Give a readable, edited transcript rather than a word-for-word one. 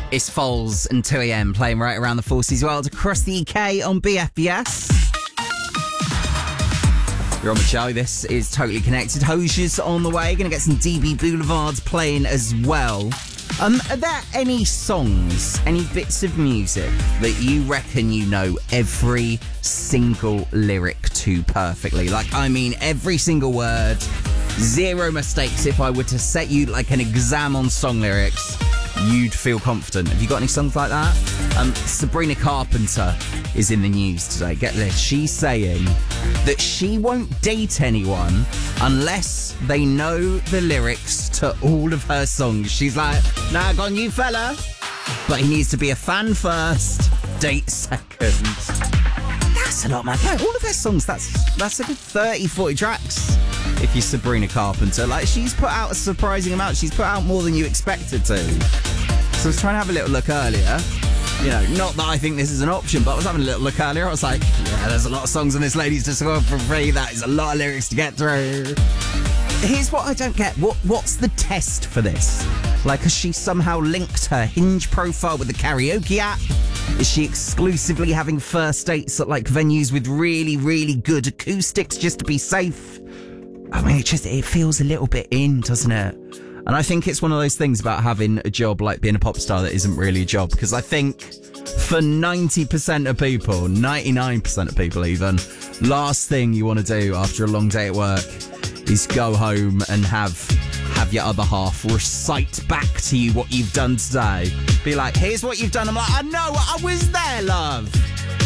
It's Foals and 2am playing right around the Forces world across the UK on BFBS. You're on the show. This is Totally Connected. Hosier's on the way. Going to get some DB Boulevards playing as well. Are there any songs, any bits of music that you reckon you know every single lyric to perfectly? Like, I mean, every single word, zero mistakes. If I were to set you like an exam on song lyrics, you'd feel confident. Have you got any songs like that? Sabrina Carpenter is in the news today. Get this. She's saying that she won't date anyone unless they know the lyrics to all of her songs. She's like, nah, go on you fella. But he needs to be a fan first, date second. That's a lot, man. Yeah, all of her songs, that's a good 30, 40 tracks. If you're Sabrina Carpenter, like, she's put out a surprising amount. She's put out more than you expected to. So I was trying to have a little look earlier. You know, not that I think this is an option, but I was having a little look earlier. I was like, yeah, there's a lot of songs on this lady's discography for free. That is a lot of lyrics to get through. Here's what I don't get. What's the test for this? Like, has she somehow linked her Hinge profile with the karaoke app? Is she exclusively having first dates at, like, venues with really, really good acoustics just to be safe? I mean, it feels a little bit in, doesn't it? And I think it's one of those things about having a job like being a pop star that isn't really a job. Because I think for 90% of people, 99% of people even, last thing you want to do after a long day at work is go home and have your other half recite back to you what you've done today. Be like, here's what you've done. I'm like, I know, I was there, love.